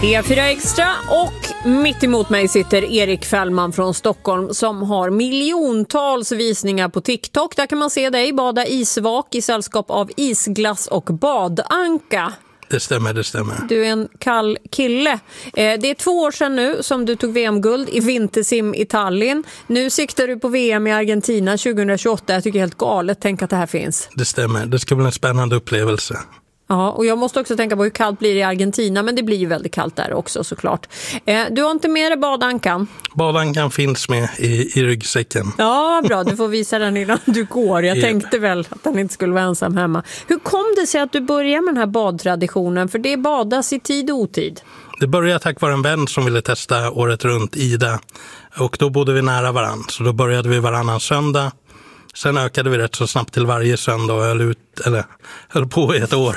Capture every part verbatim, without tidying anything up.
E fyra Extra och mitt emot mig sitter Erik Fällman från Stockholm som har miljontals visningar på TikTok. Där kan man se dig bada isvak i sällskap av isglass och badanka. Det stämmer, det stämmer. Du är en kall kille. Eh, det är två år sedan nu som du tog V M-guld i vintersim i Tallinn. Nu siktar du på V M i Argentina tjugohundratjugoåtta. Jag tycker det är helt galet. Tänk att det här finns. Det stämmer. Det ska bli en spännande upplevelse. Ja, och jag måste också tänka på hur kallt blir det i Argentina, men det blir ju väldigt kallt där också såklart. Eh, du har inte med dig badankan? Badankan finns med i, i ryggsäcken. Ja, bra. Du får visa den innan du går. Jag tänkte väl att den inte skulle vara ensam hemma. Hur kom det sig att du började med den här badtraditionen? För det badas i tid och otid. Det började tack vare en vän som ville testa året runt, Ida. Och då bodde vi nära varann. Så då började vi varannan söndag. Sen ökade vi rätt så snabbt till varje söndag och höll, ut, eller, höll på i ett år.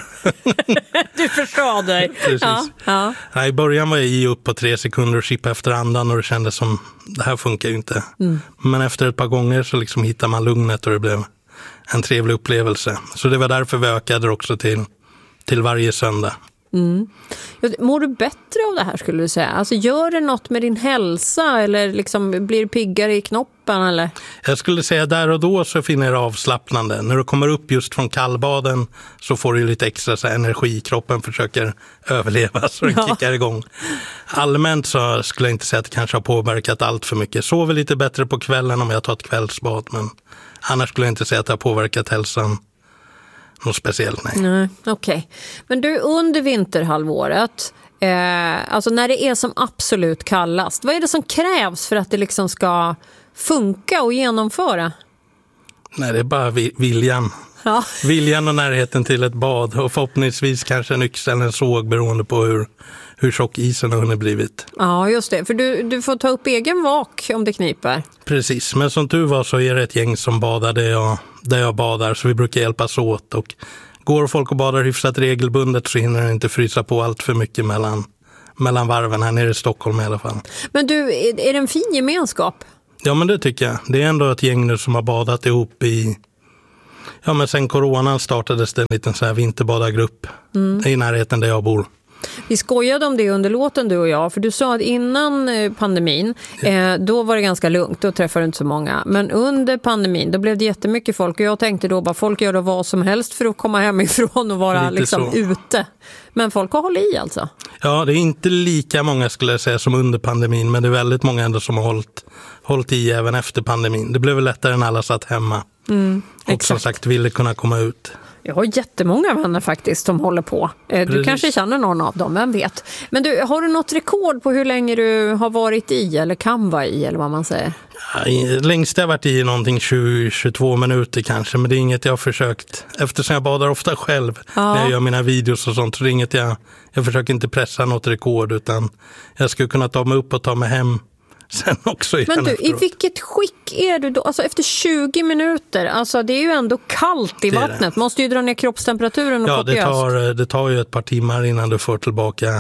Du förstår dig. Precis. Ja, ja. Nej, i början var jag i upp på tre sekunder och chippa efter andan och det kändes som, det här funkar ju inte. Mm. Men efter ett par gånger så liksom hittar man lugnet och det blev en trevlig upplevelse. Så det var därför vi ökade också till, till varje söndag. Mm. Mår du bättre av det här skulle du säga? Alltså gör det något med din hälsa eller liksom blir piggare i knoppen eller? Jag skulle säga där och då så finner jag det avslappnande. När du kommer upp just från kallbaden så får du lite extra så här, energi. Kroppen försöker överleva så den ja. kickar igång. Allmänt så skulle jag inte säga att det kanske har påverkat allt för mycket. Sover lite bättre på kvällen om jag tar ett kvällsbad, men annars skulle jag inte säga att det har påverkat hälsan. Något speciellt, nej. nej Okej. Okay. Men du, under vinterhalvåret, eh, alltså när det är som absolut kallast, vad är det som krävs för att det liksom ska funka och genomföra? Nej, det är bara viljan. Ja. Viljan och närheten till ett bad och förhoppningsvis kanske en yxa eller en såg beroende på hur, hur tjock isen har hunnit blivit. Ja, just det. För du, du får ta upp egen vak om det kniper. Precis, men som du var så är det ett gäng som badar där jag, där jag badar så vi brukar hjälpas åt. Och går folk och badar hyfsat regelbundet så hinner det inte frysa på allt för mycket mellan, mellan varven här nere i Stockholm i alla fall. Men du, är, är det en fin gemenskap? Ja, men det tycker jag. Det är ändå ett gäng nu som har badat ihop i... Ja, men sen coronan startades det en liten så här vinterbadargrupp mm. i närheten där jag bor. Vi skojade om det under låten du och jag, för du sa att innan pandemin ja. eh, då var det ganska lugnt, då träffade du inte så många. Men under pandemin då blev det jättemycket folk och jag tänkte då bara folk gör vad som helst för att komma hemifrån och vara liksom ute. Men folk har hållit i alltså? Ja, det är inte lika många skulle jag säga som under pandemin, men det är väldigt många ändå som har hållit, hållit i även efter pandemin. Det blev väl lättare när alla satt hemma mm, och exakt. Som sagt ville kunna komma ut. Jag har jättemånga vänner faktiskt som håller på. Du Precis. Kanske känner någon av dem, vem vet. Men du, har du något rekord på hur länge du har varit i eller kan vara i eller vad man säger? Ja, längst har jag varit i någonting tjugo till tjugotvå minuter kanske, men det är inget jag har försökt. Eftersom jag badar ofta själv ja. när jag gör mina videos och sånt, så det är inget jag, jag försöker inte pressa något rekord utan jag skulle kunna ta mig upp och ta mig hem. Sen också men du, efteråt. I vilket skick är du då? Alltså efter tjugo minuter, alltså det är ju ändå kallt i vattnet. Måste ju dra ner kroppstemperaturen och ja, det tar, det tar ju ett par timmar innan du får tillbaka.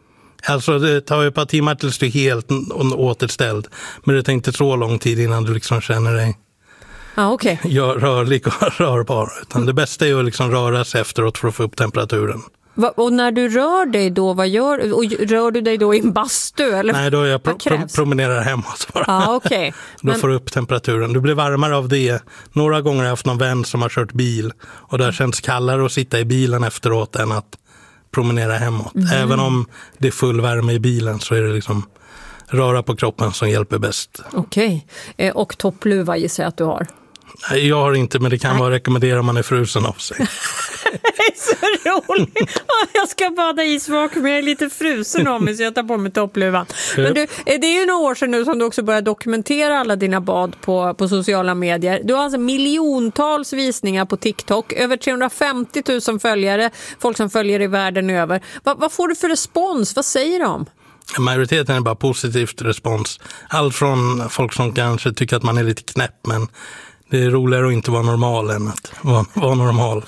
Alltså det tar ju ett par timmar tills du är helt återställd. Men det tar inte så lång tid innan du liksom känner dig ah, okay. rörlig och rörbar. Utan det bästa är ju att liksom röra sig efteråt för att få upp temperaturen. Va, och när du rör dig då, vad gör och rör du dig då i en bastu? Eller? Nej, då jag pro- pro- promenerar hemåt bara. Ah, okay. Då Men... får du upp temperaturen. Du blir varmare av det. Några gånger har jag haft någon vän som har kört bil och det känns kallare att sitta i bilen efteråt än att promenera hemåt. Mm. Även om det är full värme i bilen så är det liksom röra på kroppen som hjälper bäst. Okej. Okay. Och toppluva gissar jag att du har? Nej, jag har inte, men det kan Nej. vara rekommendera om man är frusen av sig. Det är så roligt. Jag ska bada isvak, men jag är lite frusen av mig så jag tar på mig toppluvan. Men du, det är ju några år sedan nu som du också börjar dokumentera alla dina bad på, på sociala medier. Du har alltså miljontals visningar på TikTok, över trehundrafemtio tusen följare, folk som följer i världen över. Va, vad får du för respons? Vad säger de? Majoriteten är bara positivt respons. Allt från folk som kanske tycker att man är lite knäpp, men det är roligare att inte vara normal än att vara, vara normal.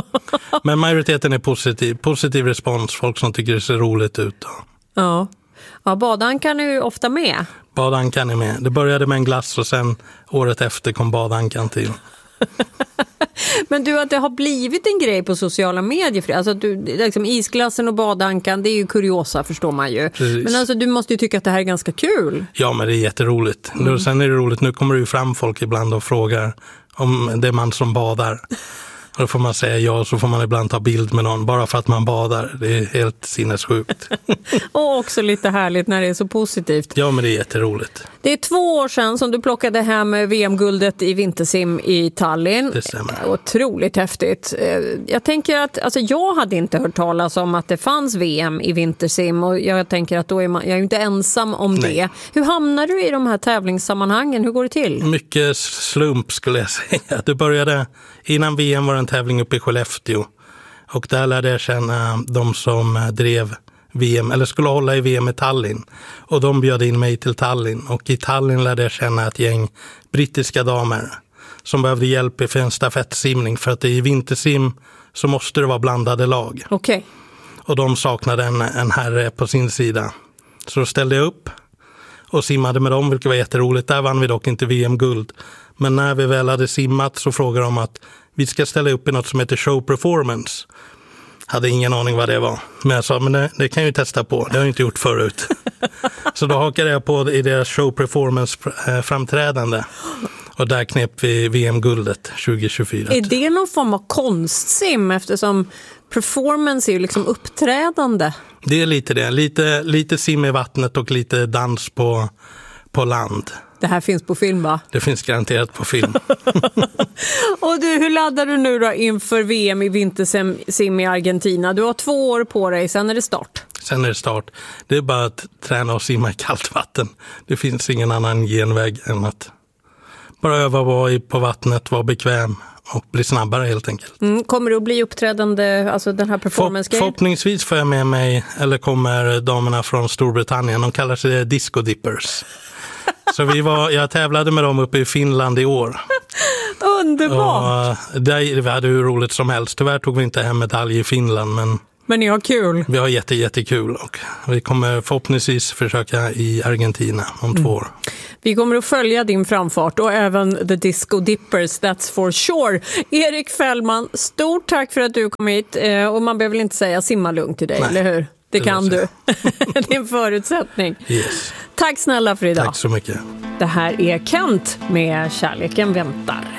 Men majoriteten är positiv. Positiv respons. Folk som tycker det ser roligt ut. Ja, ja badankan är ju ofta med. Badankan är med. Det började med en glass och sen året efter kom badankan till. Men du, att det har blivit en grej på sociala medier, alltså att du, liksom isglassen och badankan, det är ju kuriosa, förstår man ju. Precis. Men alltså du måste ju tycka att det här är ganska kul. Ja, men det är jätteroligt. Mm. Nu, sen är det roligt, nu kommer det ju fram folk ibland och frågar om det är man som badar. Och då får man säga ja, så får man ibland ta bild med någon bara för att man badar. Det är helt sinnessjukt. Och också lite härligt när det är så positivt. Ja, men det är jätteroligt. Det är två år sedan som du plockade hem V M-guldet i vintersim i Tallinn. Det stämmer. Otroligt häftigt. Jag tänker att, alltså jag hade inte hört talas om att det fanns V M i vintersim, och jag tänker att då är man, jag är inte ensam om Nej. det. Hur hamnar du i de här tävlingssammanhangen? Hur går det till? Mycket slump skulle jag säga. Det började, innan V M var en tävling uppe i Skellefteå, och där lärde jag känna de som drev V M, eller skulle hålla i V M i Tallinn, och de bjöd in mig till Tallinn, och i Tallinn lärde jag känna ett gäng brittiska damer som behövde hjälp för en stafettsimning, för att i vintersim så måste det vara blandade lag. Okej. Okay. Och de saknade en, en herre på sin sida, så då ställde jag upp och simmade med dem, vilket var jätteroligt. Där vann vi dock inte V M-guld, men när vi väl hade simmat så frågade de att vi ska ställa upp i något som heter show performance. Hade ingen aning vad det var. Men jag sa, men det, det kan jag ju testa på. Det har jag inte gjort förut. Så då hakade jag på i deras show performance-framträdande. Och där knep vi V M-guldet tjugo tjugofyra. Är det någon form av konstsim, eftersom performance är ju liksom uppträdande? Det är lite det. Lite, lite sim i vattnet och lite dans på, på land. Det här finns på film, va? Det finns garanterat på film. Och du, hur laddar du nu då inför V M i vintersim i Argentina? Du har två år på dig, sen är det start. Sen är det start. Det är bara att träna och simma i kallt vatten. Det finns ingen annan genväg än att bara öva, vara på vattnet, vara bekväm och bli snabbare helt enkelt. Mm, kommer du att bli uppträdande, alltså den här performance För, Förhoppningsvis får jag med mig, eller kommer damerna från Storbritannien, de kallar sig Disco Dippers. Så vi var, jag tävlade med dem uppe i Finland i år. Underbart! Och där, vi hade hur roligt som helst. Tyvärr tog vi inte hem medalj i Finland, men... Men ni har kul. Vi har jätte, jättekul, och vi kommer förhoppningsvis försöka i Argentina om mm. två år. Vi kommer att följa din framfart och även The Disco Dippers, that's for sure. Erik Fällman, stort tack för att du kom hit, och man behöver väl inte säga simma lugnt till dig, Nej, eller hur? Det, det kan du. Det är en förutsättning. Yes. Tack snälla för idag. Tack så mycket. Det här är Kent med Kärleken väntar.